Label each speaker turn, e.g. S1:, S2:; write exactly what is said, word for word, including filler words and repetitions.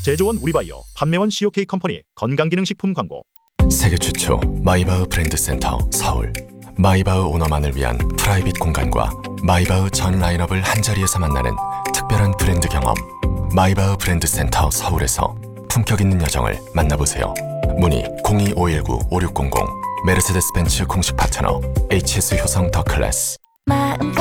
S1: 제조원 우리바이오, 판매원 씨오케이 컴퍼니 건강기능식품 광고.
S2: 세계 최초 마이바흐 브랜드 센터 서울. 마이바흐 오너만을 위한 프라이빗 공간과 마이바흐 전 라인업을 한자리에서 만나는 특별한 브랜드 경험. 마이바흐 브랜드 센터 서울에서 품격 있는 여정을 만나보세요. 문의 공이 오일구 오육공공. 메르세데스 벤츠 공식 파트너 에이치에스 효성 더 클래스.
S3: 마음껏